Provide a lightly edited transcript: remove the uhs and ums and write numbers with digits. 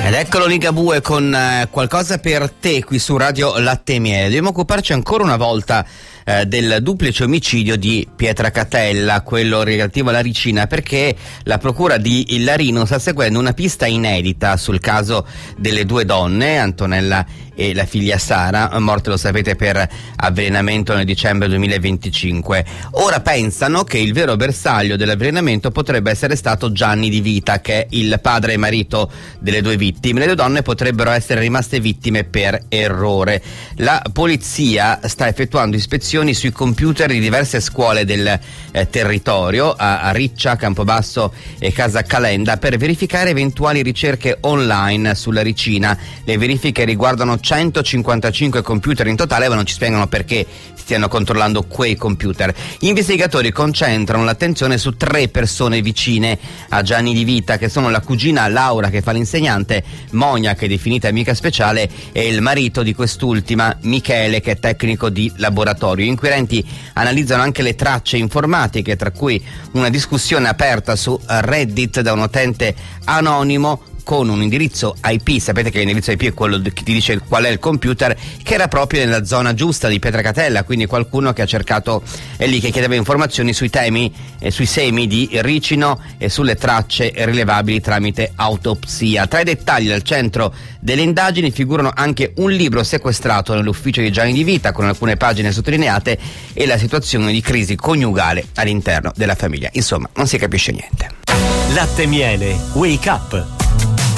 Ed eccolo Ligabue con qualcosa per te qui su Radio Latte e Miele. Dobbiamo occuparci ancora una volta del duplice omicidio di Pietracatella, quello relativo alla Ricina, perché la procura di Larino sta seguendo una pista inedita sul caso delle due donne, Antonella e la figlia Sara, morte, lo sapete, per avvelenamento nel dicembre 2025. Ora pensano che il vero bersaglio dell'avvelenamento potrebbe essere stato Gianni Di Vita, che è il padre e marito delle due vittime. Le due donne potrebbero essere rimaste vittime per errore. La polizia sta effettuando ispezioni sui computer di diverse scuole del territorio, a Riccia, Campobasso e Casa Calenda, per verificare eventuali ricerche online sulla Ricina. Le verifiche riguardano 155 computer in totale, ma non ci spiegano perché stiano controllando quei computer. Gli investigatori concentrano l'attenzione su 3 persone vicine a Gianni Di Vita, che sono la cugina Laura, che fa l'insegnante, Monia, che è definita amica speciale, e il marito di quest'ultima, Michele, che è tecnico di laboratorio. Gli inquirenti analizzano anche le tracce informatiche, tra cui una discussione aperta su Reddit da un utente anonimo con un indirizzo IP. Sapete che l'indirizzo IP è quello che ti dice qual è il computer, che era proprio nella zona giusta di Pietracatella, quindi qualcuno che ha cercato, è lì che chiedeva informazioni sui temi e sui semi di ricino e sulle tracce rilevabili tramite autopsia. Tra i dettagli al centro delle indagini figurano anche un libro sequestrato nell'ufficio di Gianni Di Vita con alcune pagine sottolineate e la situazione di crisi coniugale all'interno della famiglia. Insomma, non si capisce niente. Latte e Miele, Wake Up.